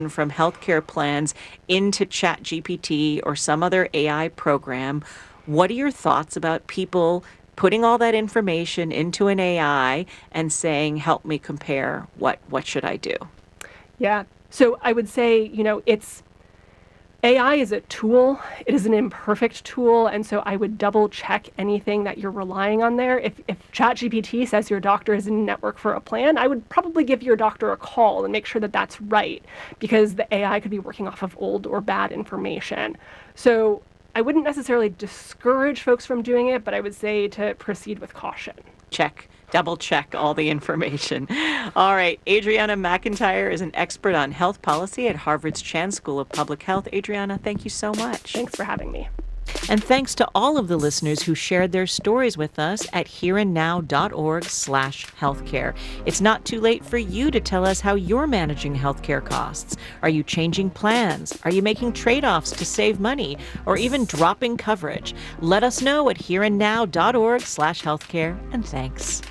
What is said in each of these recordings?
from healthcare plans into ChatGPT or some other AI program. What are your thoughts about people putting all that information into an AI and saying, help me compare, what should I do? Yeah. So I would say, AI is a tool. It is an imperfect tool, and so I would double check anything that you're relying on there. If ChatGPT says your doctor is in network for a plan, I would probably give your doctor a call and make sure that that's right, because the AI could be working off of old or bad information. So I wouldn't necessarily discourage folks from doing it, but I would say to proceed with caution. Check. Double check all the information. All right. Adriana McIntyre is an expert on health policy at Harvard's Chan School of Public Health. Adriana, thank you so much. Thanks for having me. And thanks to all of the listeners who shared their stories with us at hereandnow.org/healthcare. It's not too late for you to tell us how you're managing healthcare costs. Are you changing plans? Are you making trade-offs to save money or even dropping coverage? Let us know at hereandnow.org/healthcare. And thanks.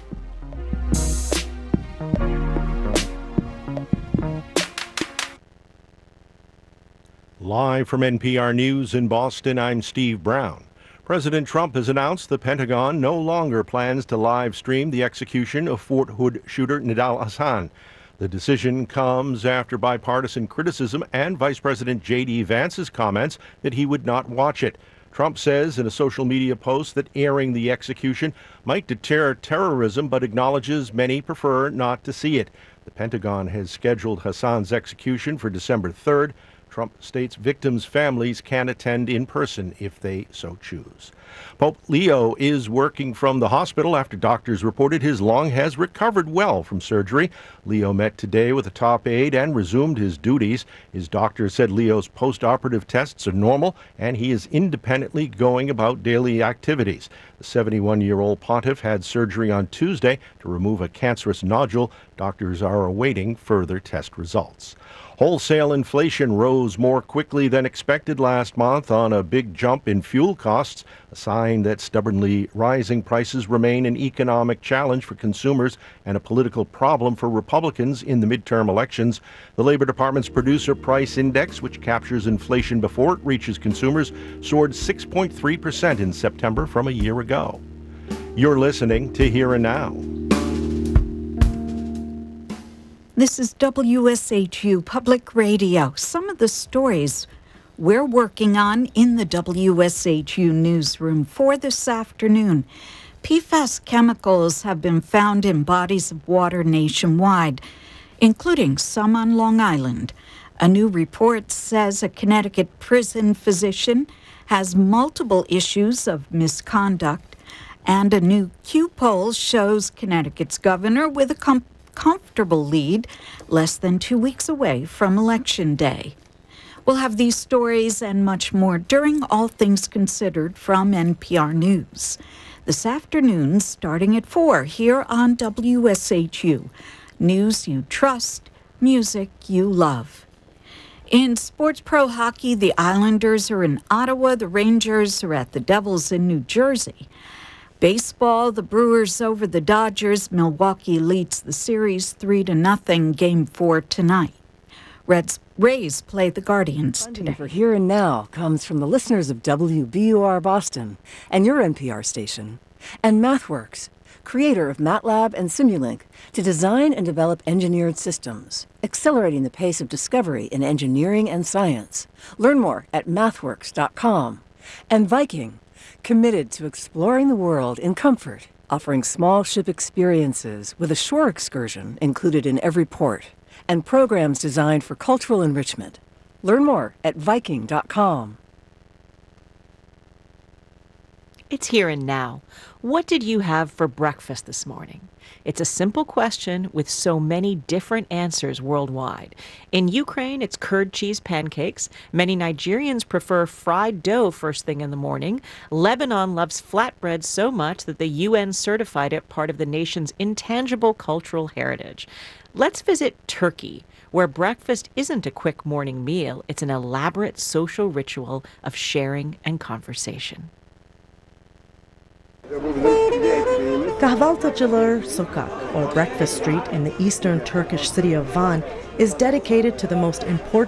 Live from NPR News in Boston, I'm Steve Brown. President Trump has announced the Pentagon no longer plans to live stream the execution of Fort Hood shooter Nidal Hasan. The decision comes after bipartisan criticism and Vice President J.D. Vance's comments that he would not watch it. Trump says in a social media post that airing the execution might deter terrorism, but acknowledges many prefer not to see it. The Pentagon has scheduled Hasan's execution for December 3rd. Trump states victims' families can attend in person if they so choose. Pope Leo is working from the hospital after doctors reported his lung has recovered well from surgery. Leo met today with a top aide and resumed his duties. His doctor said Leo's post-operative tests are normal and he is independently going about daily activities. The 71-year-old pontiff had surgery on Tuesday to remove a cancerous nodule. Doctors are awaiting further test results. Wholesale inflation rose more quickly than expected last month on a big jump in fuel costs, a sign that stubbornly rising prices remain an economic challenge for consumers and a political problem for Republicans in the midterm elections. The Labor Department's Producer Price Index, which captures inflation before it reaches consumers, soared 6.3% in September from a year ago. You're listening to Here and Now. This is WSHU Public Radio. Some of the stories we're working on in the WSHU newsroom for this afternoon. PFAS chemicals have been found in bodies of water nationwide, including some on Long Island. A new report says a Connecticut prison physician has multiple issues of misconduct, and a new Q poll shows Connecticut's governor with a comfortable lead less than 2 weeks away from Election Day. We'll have these stories and much more during All Things Considered from NPR News. This afternoon, starting at 4 here on WSHU. News you trust, music you love. In sports pro hockey, the Islanders are in Ottawa, the Rangers are at the Devils in New Jersey. Baseball, the Brewers over the Dodgers. Milwaukee leads the series 3-0, Game 4 tonight. Rays play the Guardians today. Funding for Here and Now comes from the listeners of WBUR Boston and your NPR station, and MathWorks, creator of MATLAB and Simulink, to design and develop engineered systems, accelerating the pace of discovery in engineering and science. Learn more at mathworks.com. And Viking, committed to exploring the world in comfort, offering small ship experiences with a shore excursion included in every port, and programs designed for cultural enrichment. Learn more at Viking.com. It's Here and Now. What did you have for breakfast this morning? It's a simple question with so many different answers worldwide. In Ukraine, it's curd cheese pancakes. Many Nigerians prefer fried dough first thing in the morning. Lebanon loves flatbread so much that the UN certified it part of the nation's intangible cultural heritage. Let's visit Turkey, where breakfast isn't a quick morning meal. It's an elaborate social ritual of sharing and conversation. Kahvaltıcılar Sokak, or Breakfast Street, in the eastern Turkish city of Van, is dedicated to the most important